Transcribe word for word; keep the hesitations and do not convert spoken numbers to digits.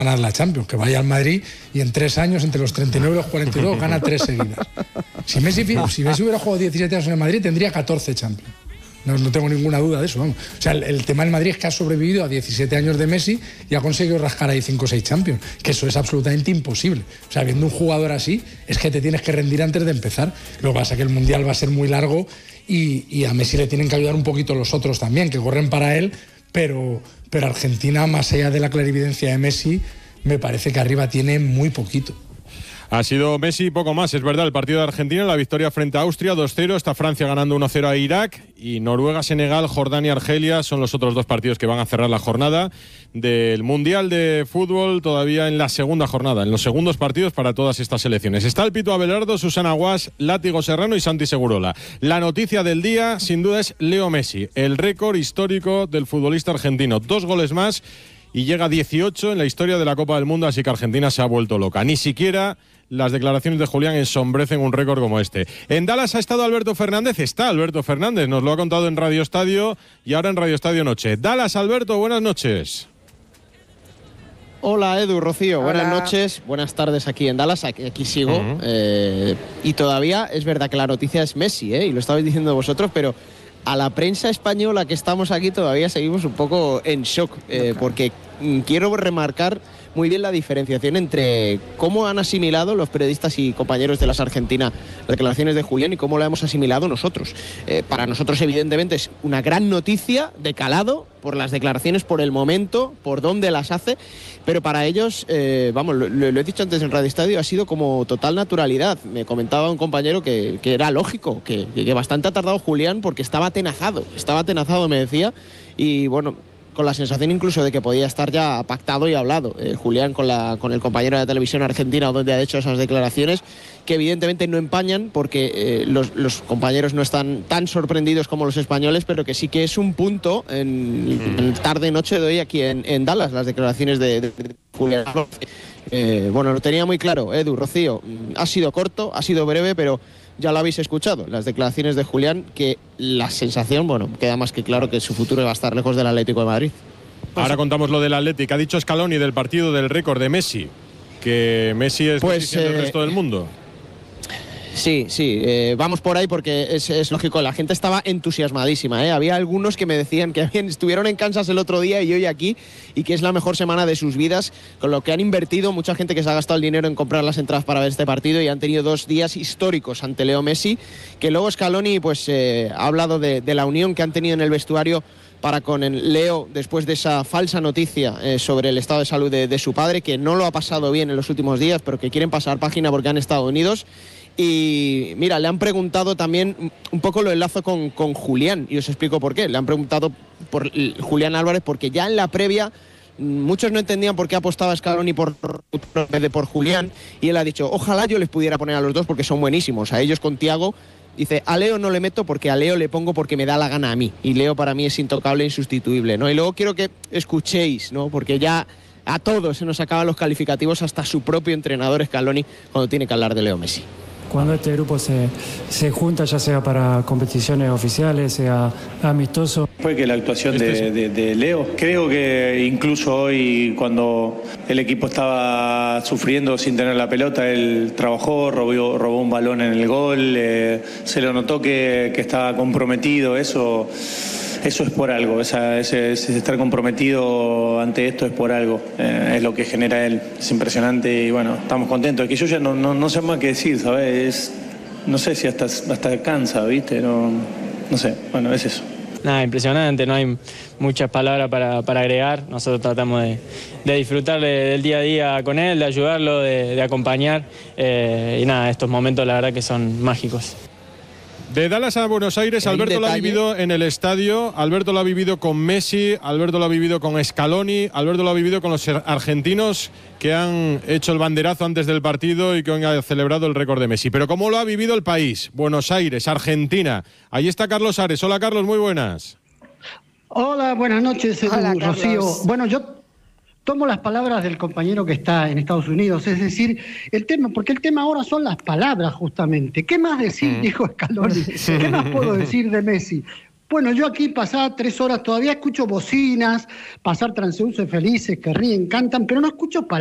ganar la Champions, que vaya al Madrid y en tres años, entre los treinta y nueve y los cuarenta y dos, gana tres seguidas. Si Messi, si Messi hubiera jugado diecisiete años en el Madrid, tendría catorce Champions. No, no tengo ninguna duda de eso, vamos. O sea, el, el tema del Madrid es que ha sobrevivido a diecisiete años de Messi y ha conseguido rascar ahí cinco o seis Champions, que eso es absolutamente imposible. O sea, viendo un jugador así, es que te tienes que rendir antes de empezar. Lo que pasa es que el Mundial va a ser muy largo y, y a Messi le tienen que ayudar un poquito los otros también, que corren para él, pero, pero Argentina, más allá de la clarividencia de Messi, me parece que arriba tiene muy poquito. Ha sido Messi y poco más, es verdad, el partido de Argentina, la victoria frente a Austria, dos cero, está Francia ganando uno cero a Irak y Noruega, Senegal, Jordania, Argelia son los otros dos partidos que van a cerrar la jornada del Mundial de Fútbol, todavía en la segunda jornada, en los segundos partidos para todas estas selecciones. Está el Pito Abelardo, Susana Guas, Látigo Serrano y Santi Segurola. La noticia del día, sin duda, es Leo Messi, el récord histórico del futbolista argentino, dos goles más y llega a dieciocho en la historia de la Copa del Mundo, así que Argentina se ha vuelto loca. Ni siquiera las declaraciones de Julián ensombrecen un récord como este. En Dallas ha estado Alberto Fernández, está Alberto Fernández, nos lo ha contado en Radio Estadio y ahora en Radio Estadio Noche. Dallas, Alberto, buenas noches. Hola Edu, Rocío, Hola. Buenas noches, buenas tardes aquí en Dallas, aquí, aquí sigo. Uh-huh. eh, y todavía es verdad que la noticia es Messi, ¿eh? Y lo estabais diciendo vosotros, pero a la prensa española que estamos aquí todavía seguimos un poco en shock, eh, porque mm, quiero remarcar muy bien la diferenciación entre cómo han asimilado los periodistas y compañeros de las Argentina las declaraciones de Julián y cómo la hemos asimilado nosotros. Eh, para nosotros, evidentemente, es una gran noticia de calado por las declaraciones, por el momento, por dónde las hace, pero para ellos, eh, vamos, lo, lo he dicho antes en Radio Estadio, ha sido como total naturalidad. Me comentaba un compañero que, que era lógico, que, que bastante ha tardado Julián porque estaba atenazado, estaba atenazado, me decía, y bueno, con la sensación incluso de que podía estar ya pactado y hablado. Eh, Julián con, la, con el compañero de la televisión argentina donde ha hecho esas declaraciones que evidentemente no empañan porque eh, los, los compañeros no están tan sorprendidos como los españoles, pero que sí que es un punto en, en tarde-noche de hoy aquí en, en Dallas, las declaraciones de, de, de Julián. Eh, bueno, lo tenía muy claro, Edu, Rocío, ha sido corto, ha sido breve, pero ya lo habéis escuchado, las declaraciones de Julián, que la sensación, bueno, queda más que claro que su futuro va a estar lejos del Atlético de Madrid. Pues ahora contamos lo del Atlético. Ha dicho Scaloni del partido del récord de Messi, que Messi es pues, Messi en eh, el resto del mundo. Sí, sí, eh, vamos por ahí porque es, es lógico, la gente estaba entusiasmadísima, ¿eh? Había algunos que me decían que habían, estuvieron en Kansas el otro día y hoy aquí, y que es la mejor semana de sus vidas, con lo que han invertido, mucha gente que se ha gastado el dinero en comprar las entradas para ver este partido y han tenido dos días históricos ante Leo Messi, que luego Scaloni pues, eh, ha hablado de, de la unión que han tenido en el vestuario para con el Leo después de esa falsa noticia eh, sobre el estado de salud de, de su padre, que no lo ha pasado bien en los últimos días, pero que quieren pasar página porque han estado unidos. Y mira, le han preguntado también, un poco lo enlazo con, con Julián, y os explico por qué. Le han preguntado por Julián Álvarez porque ya en la previa muchos no entendían por qué apostaba Scaloni por, en vez de por Julián, y él ha dicho, ojalá yo les pudiera poner a los dos porque son buenísimos. A ellos con Thiago, dice, a Leo no le meto porque a Leo le pongo porque me da la gana a mí, y Leo para mí es intocable e insustituible, ¿no? Y luego quiero que escuchéis, ¿no? Porque ya a todos se nos acaban los calificativos, hasta su propio entrenador Scaloni, cuando tiene que hablar de Leo Messi. Cuando este grupo se, se junta, ya sea para competiciones oficiales, sea amistoso. Fue que la actuación de, de, de Leo, creo que incluso hoy cuando el equipo estaba sufriendo sin tener la pelota, él trabajó, robó, robó un balón en el gol, eh, se lo notó que, que estaba comprometido, eso... Eso es por algo, esa, ese, ese estar comprometido ante esto es por algo, eh, es lo que genera él, es impresionante y bueno, estamos contentos. Es que yo ya no, no, no sé más qué decir, ¿sabes? Es, no sé si hasta, hasta cansa, ¿viste? No, no sé, bueno, es eso. Nada, impresionante, no hay muchas palabras para, para agregar, nosotros tratamos de, de disfrutar de, del día a día con él, de ayudarlo, de, de acompañar eh, y nada, estos momentos la verdad que son mágicos. De Dallas a Buenos Aires, Alberto lo ha vivido en el estadio, Alberto lo ha vivido con Messi, Alberto lo ha vivido con Scaloni, Alberto lo ha vivido con los argentinos que han hecho el banderazo antes del partido y que han celebrado el récord de Messi. Pero ¿cómo lo ha vivido el país? Buenos Aires, Argentina. Ahí está Carlos Ares. Hola Carlos, muy buenas. Hola, buenas noches, Hola, Rocío. Carlos. Bueno, yo tomo las palabras del compañero que está en Estados Unidos, es decir, el tema, porque el tema ahora son las palabras justamente. ¿Qué más decir? Mm. Dijo Scaloni. ¿Qué más puedo decir de Messi? Bueno, yo aquí pasaba tres horas, todavía escucho bocinas, pasar transeúntes felices que ríen, cantan, pero no escucho palabras.